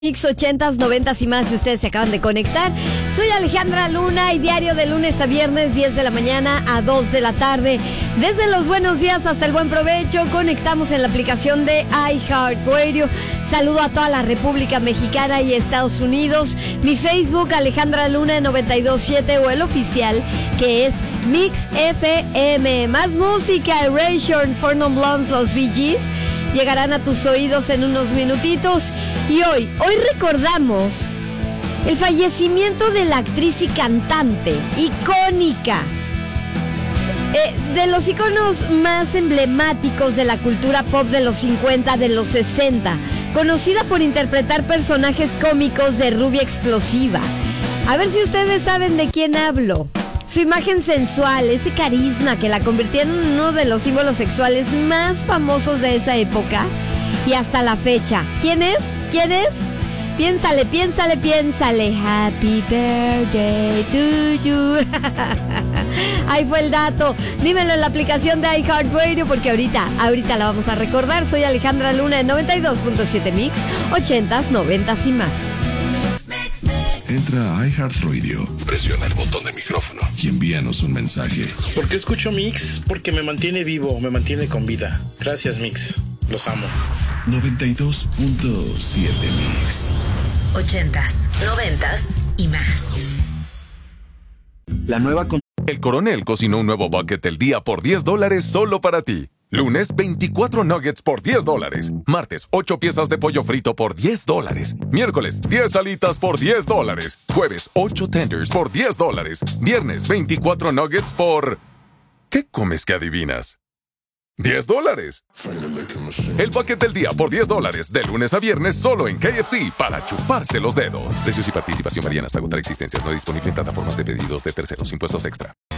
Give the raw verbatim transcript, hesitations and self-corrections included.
Mix ochentas, noventas y más, si ustedes se acaban de conectar. Soy Alejandra Luna y diario de lunes a viernes, diez de la mañana a dos de la tarde. Desde los buenos días hasta el buen provecho, conectamos en la aplicación de iHeartRadio. Saludo a toda la República Mexicana y Estados Unidos. Mi Facebook, Alejandra Luna noventa y dos siete, o el oficial, que es Mix F M. Más música, Erasure, Four Non Blondes, los Bee Gees, llegarán a tus oídos en unos minutitos. Y hoy, hoy recordamos el fallecimiento de la actriz y cantante icónica, eh, de los iconos más emblemáticos de la cultura pop de los cincuenta, de los sesenta, conocida por interpretar personajes cómicos de rubia explosiva. A ver si ustedes saben de quién hablo. Su imagen sensual, ese carisma que la convirtieron en uno de los símbolos sexuales más famosos de esa época y hasta la fecha. ¿Quién es? ¿Quién es? Piénsale, piénsale, piénsale. Happy birthday to you. Ahí fue el dato. Dímelo en la aplicación de iHeartRadio porque ahorita, ahorita la vamos a recordar. Soy Alejandra Luna en noventa y dos punto siete Mix, ochentas, noventas y más. Entra a iHeartRadio, presiona el botón de micrófono y envíanos un mensaje. ¿Por qué escucho Mix? Porque me mantiene vivo, me mantiene con vida. Gracias, Mix. Los amo. noventa y dos punto siete Mix. Ochentas, noventas y más. La nueva con... El Coronel cocinó un nuevo bucket del día por diez dólares solo para ti. Lunes, veinticuatro nuggets por diez dólares. Martes, ocho piezas de pollo frito por diez dólares. Miércoles, diez alitas por diez dólares. Jueves, ocho tenders por diez dólares. Viernes, veinticuatro nuggets por... ¿Qué comes que adivinas? ¡diez dólares! El paquete del día por diez dólares, de lunes a viernes, solo en K F C, para chuparse los dedos. Precios y participación varían hasta agotar existencias. No disponible en plataformas de pedidos de terceros. Impuestos extra.